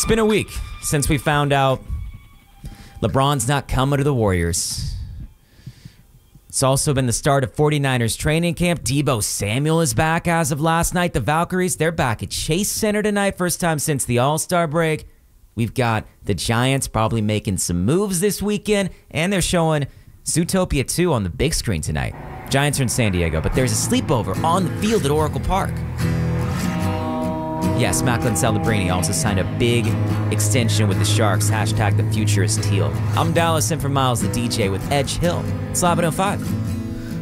been a week since we found out LeBron's not coming to the Warriors. It's also been the start of 49ers training camp. Deebo Samuel is back as of last night. The Valkyries, they're back at Chase Center tonight, first time since the All-Star break. We've got the Giants probably making some moves this weekend, and they're showing Zootopia 2 on the big screen tonight. Giants are in San Diego, but there's a sleepover on the field at Oracle Park. Yes, Macklin Celebrini also signed a big extension with the Sharks. # the future is teal. I'm Dallas in for Miles the DJ with Edge Hill. It's Live at 05.